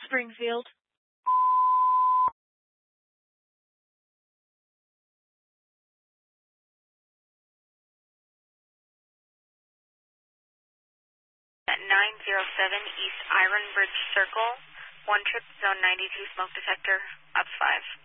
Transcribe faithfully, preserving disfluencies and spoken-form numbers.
Springfield. At nine zero seven East Iron Bridge Circle, one trip, zone ninety-two smoke detector, up five.